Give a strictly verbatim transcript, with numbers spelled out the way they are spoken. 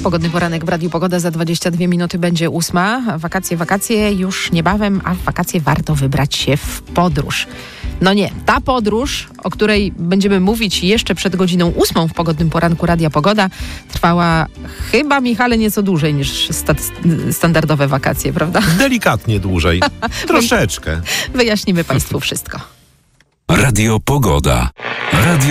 Pogodny poranek w Radiu Pogoda, za dwadzieścia dwie minuty będzie ósma. Wakacje, wakacje już niebawem, a w wakacje warto wybrać się w podróż. No nie, ta podróż, o której będziemy mówić jeszcze przed godziną ósmą w Pogodnym Poranku Radia Pogoda, trwała chyba, Michale, nieco dłużej niż sta- standardowe wakacje, prawda? Delikatnie dłużej. Troszeczkę. Wyjaśnimy Państwu wszystko. Radio Pogoda. Radio